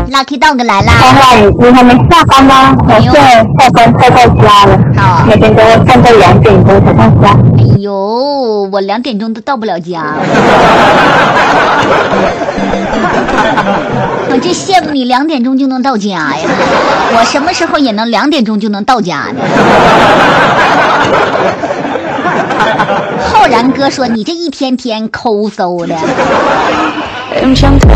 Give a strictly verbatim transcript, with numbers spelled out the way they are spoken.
Lucky Dog 来啦！ 欢欢，你还没下班吗？我现在下班快到家了， 好， 每天都会看到两点钟才到家。 哎呦，我两点钟都到不了家。我真羡慕你两点钟就能到家呀！我什么时候也能两点钟就能到家呢？浩然哥说：“你这一天天抠搜的。”